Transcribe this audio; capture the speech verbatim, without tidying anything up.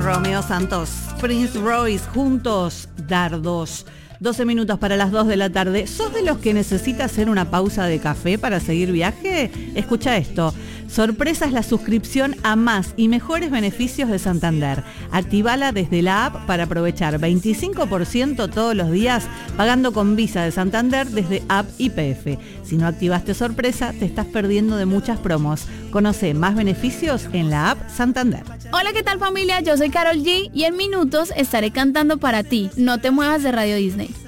Romeo Santos, Prince Royce, juntos, Dardos. doce minutos para las dos de la tarde. ¿Sos de los que necesita hacer una pausa de café para seguir viaje? Escucha esto. Sorpresa es la suscripción a más y mejores beneficios de Santander. Activala desde la app para aprovechar veinticinco por ciento todos los días pagando con Visa de Santander desde app Y P F. Si no activaste Sorpresa, te estás perdiendo de muchas promos. Conoce más beneficios en la app Santander. Hola, ¿qué tal familia? Yo soy Karol G y en minutos estaré cantando para ti. No te muevas de Radio Disney.